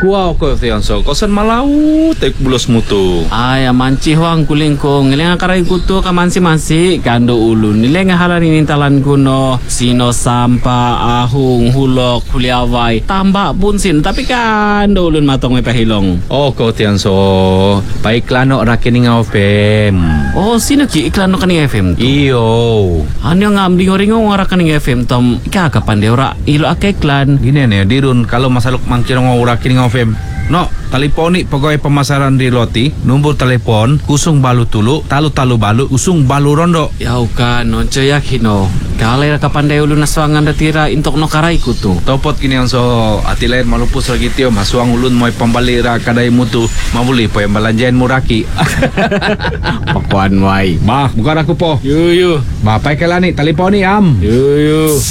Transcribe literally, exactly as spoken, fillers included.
Wow ko tiyan so kosan malau tek bulos mutu. Ay, manci huang kuling ko. Ngiling akaray kuto ka mansi-mansi. Kando ulun. Nileng halan inintalan kuno. Sino sampa, ahung, hulok, huliaway. Tambak punsin. Tapi kando ulun matong may pahilong. Oh ko tiyan so paiklano rakining F M. Oh, sino ki iklan no kaning F M to? Iyo. Ano nga amling-ringo nga kaning F M tom. Ikakapan de ora. Ilo ake iklan. Gini nih dirun kalau masaluk mangkirong rakining F M. No, teleponi pegawai pemasaran di Loti, nombor telepon kusung balu tulu, talu talu balu, usung balu rondo. Yau ka, nonco yakino. Kalay ra kapandai ulun naswangan datira intok no karay kuto. Topot gini yang so ati lain malupus lagi tio masuang ulun moy pambalira kadai mutu mabuli po yang balanjain muraki. Pakuan wai. Bah, bukan aku po. Yu yu. Bah, pai kelani teleponi am. Yu yu.